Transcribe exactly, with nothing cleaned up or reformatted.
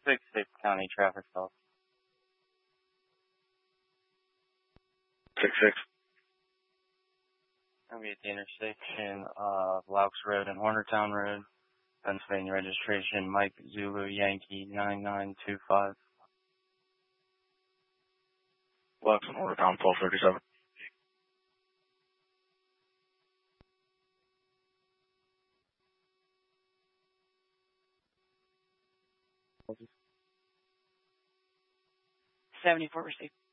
six six County traffic stop. six six. I'll be at the intersection of Laux Road and Hornertown Road, Pennsylvania registration, Mike Zulu Yankee nine nine two five. Laux and Hornertown twelve thirty-seven. seventy-four received.